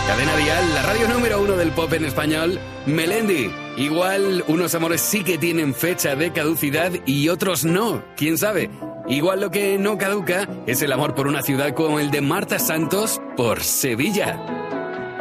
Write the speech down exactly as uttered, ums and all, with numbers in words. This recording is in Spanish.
Cadena Dial, la radio número uno del pop en español. Melendi. Igual unos amores sí que tienen fecha de caducidad y otros no. ¿Quién sabe? Igual lo que no caduca es el amor por una ciudad como el de Marta Santos por Sevilla.